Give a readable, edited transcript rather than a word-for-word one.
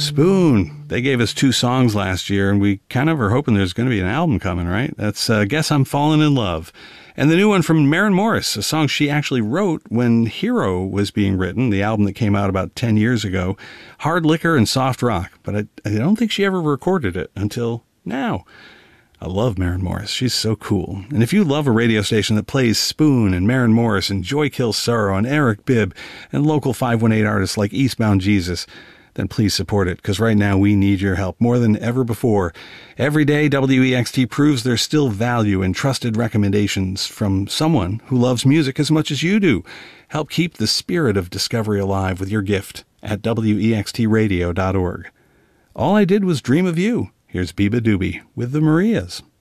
Spoon. They gave us 2 songs last year, and we kind of are hoping there's going to be an album coming, right? That's Guess I'm Falling in Love. And the new one from Maren Morris, a song she actually wrote when Hero was being written, the album that came out about 10 years ago. Hard liquor and soft rock, but I don't think she ever recorded it until now. I love Maren Morris. She's so cool. And if you love a radio station that plays Spoon and Maren Morris and Joy Kills Sorrow and Eric Bibb and local 518 artists like Eastbound Jesus, then please support it, because right now we need your help more than ever before. Every day, WEXT proves there's still value in trusted recommendations from someone who loves music as much as you do. Help keep the spirit of discovery alive with your gift at wextradio.org. All I did was dream of you. Here's Biba Doobie with the Marias.